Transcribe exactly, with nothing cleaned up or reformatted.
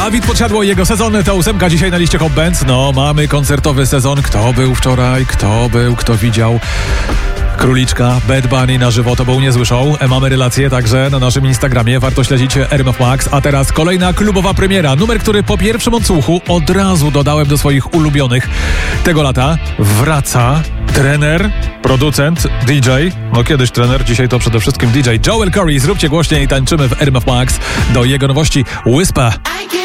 Dawid Podsiadło i jego sezon to ósemka dzisiaj na liście Hot Bands. No, mamy koncertowy sezon. Kto był wczoraj? Kto był? Kto widział? Króliczka, Bad Bunny na żywo, to był niezły show. Mamy relacje także na naszym Instagramie. Warto śledzić R M F Max. A teraz kolejna klubowa premiera. Numer, który po pierwszym odsłuchu od razu dodałem do swoich ulubionych tego lata. Wraca trener, producent, D J. No kiedyś trener, dzisiaj to przede wszystkim D J Joel Corry. Zróbcie głośniej, tańczymy w R M F Max do jego nowości Whisper.